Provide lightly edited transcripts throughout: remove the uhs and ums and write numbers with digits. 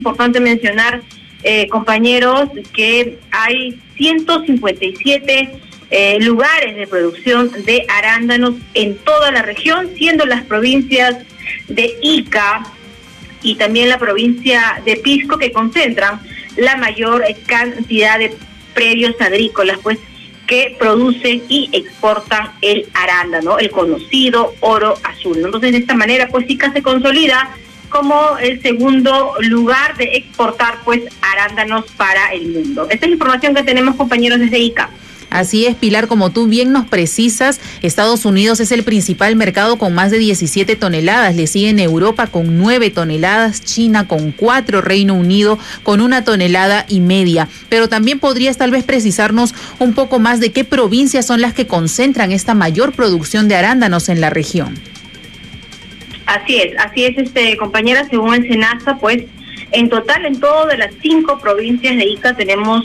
importante mencionar, compañeros, que hay 157 lugares de producción de arándanos en toda la región, siendo las provincias de Ica y también la provincia de Pisco que concentran la mayor cantidad de predios agrícolas, pues, que producen y exportan el arándano, el conocido oro azul. Entonces, de esta manera, pues, Ica se consolida como el segundo lugar de exportar, pues, arándanos para el mundo. Esta es la información que tenemos, compañeros, desde Ica. Así es, Pilar, como tú bien nos precisas, Estados Unidos es el principal mercado con más de 17 toneladas, le siguen Europa con 9 toneladas, China con 4, Reino Unido con 1,5 toneladas. Pero también podrías tal vez precisarnos un poco más de qué provincias son las que concentran esta mayor producción de arándanos en la región. Así es, compañera, según el SENASA, pues, en total, en todas las 5 provincias de Ica tenemos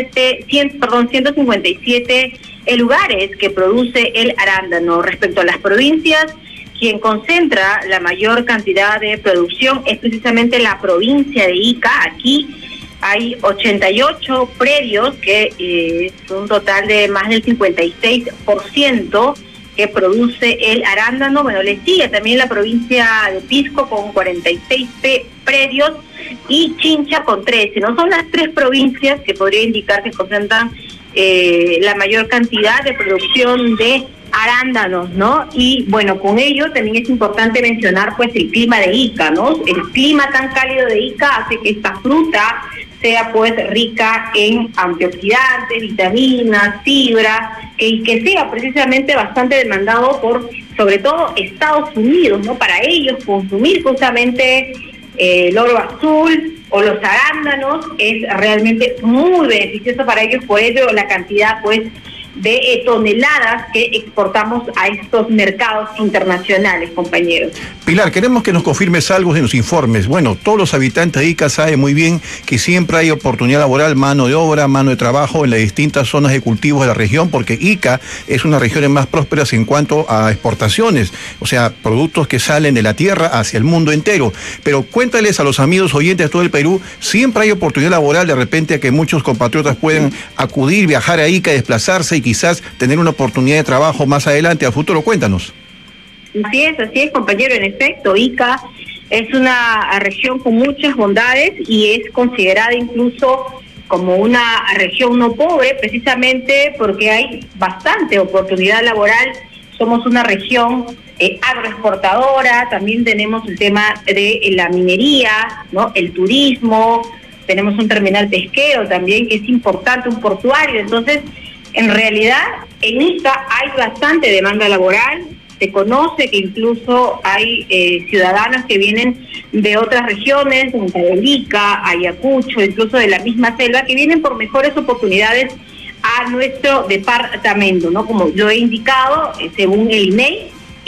157 lugares que produce el arándano. Respecto a las provincias, quien concentra la mayor cantidad de producción es precisamente la provincia de Ica. Aquí hay 88 predios, que es un total de más del 56% que produce el arándano. Bueno, le sigue también la provincia de Pisco con 46 predios y Chincha con 13. No son las 3 provincias que podría indicar que concentran la mayor cantidad de producción de arándanos, ¿no? Y bueno, con ello también es importante mencionar, pues, el clima de Ica, ¿no? El clima tan cálido de Ica hace que esta fruta sea, pues, rica en antioxidantes, vitaminas, fibra, y que sea precisamente bastante demandado por, sobre todo, Estados Unidos, ¿no? Para ellos consumir justamente el oro azul o los arándanos es realmente muy beneficioso para ellos, por ello la cantidad, pues, de toneladas que exportamos a estos mercados internacionales, compañeros. Pilar, queremos que nos confirmes algo en los informes. Bueno, todos los habitantes de Ica saben muy bien que siempre hay oportunidad laboral, mano de obra, mano de trabajo en las distintas zonas de cultivos de la región, porque Ica es una de las regiones más prósperas en cuanto a exportaciones, o sea, productos que salen de la tierra hacia el mundo entero. Pero cuéntales a los amigos oyentes de todo el Perú, siempre hay oportunidad laboral, de repente, a que muchos compatriotas puedan acudir, viajar a Ica, desplazarse y quizás tener una oportunidad de trabajo más adelante, a futuro. Cuéntanos. Así es, compañero. En efecto, Ica es una región con muchas bondades y es considerada incluso como una región no pobre, precisamente porque hay bastante oportunidad laboral. Somos una región agroexportadora, también tenemos el tema de la minería, ¿no? El turismo, tenemos un terminal pesquero también que es importante, un portuario. Entonces, en realidad, en Ica hay bastante demanda laboral. Se conoce que incluso hay ciudadanos que vienen de otras regiones, de Ica, Ayacucho, incluso de la misma selva, que vienen por mejores oportunidades a nuestro departamento, ¿no? Como yo he indicado, según el INEI,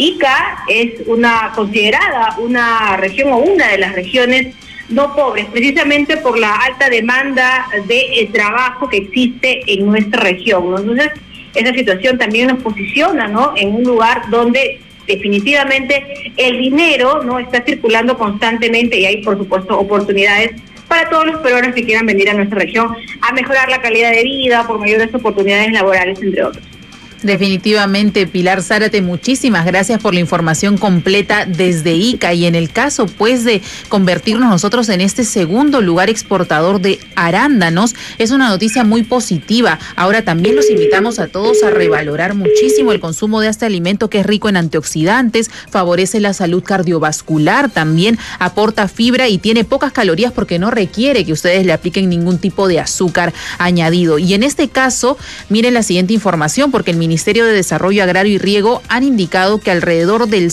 Ica es considerada una región o una de las regiones no pobres, precisamente por la alta demanda de trabajo que existe en nuestra región, ¿no? Entonces, esa situación también nos posiciona, ¿no?, en un lugar donde definitivamente el dinero no está circulando constantemente y hay, por supuesto, oportunidades para todos los peruanos que quieran venir a nuestra región a mejorar la calidad de vida por mayores oportunidades laborales, entre otros. Definitivamente, Pilar Zárate, muchísimas gracias por la información completa desde Ica. Y en el caso, pues, de convertirnos nosotros en este segundo lugar exportador de arándanos, es una noticia muy positiva. Ahora también los invitamos a todos a revalorar muchísimo el consumo de este alimento que es rico en antioxidantes, favorece la salud cardiovascular, también aporta fibra y tiene pocas calorías porque no requiere que ustedes le apliquen ningún tipo de azúcar añadido. Y en este caso, miren la siguiente información, porque el Ministerio de Desarrollo Agrario y Riego han indicado que alrededor del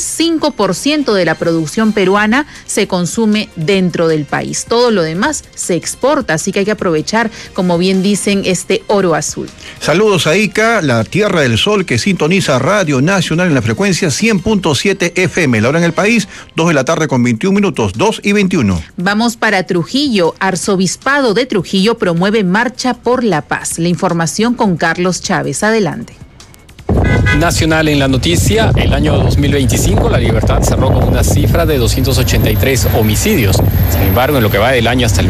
5% de la producción peruana se consume dentro del país. Todo lo demás se exporta, así que hay que aprovechar, como bien dicen, este oro azul. Saludos a Ica, la Tierra del Sol, que sintoniza Radio Nacional en la frecuencia 100.7 FM. La hora en el país, 2:21 p.m, 2:21. Vamos para Trujillo. Arzobispado de Trujillo promueve Marcha por la Paz. La información con Carlos Chávez. Adelante. Nacional en la noticia, el año 2025 La Libertad cerró con una cifra de 283 homicidios. Sin embargo, en lo que va del año hasta el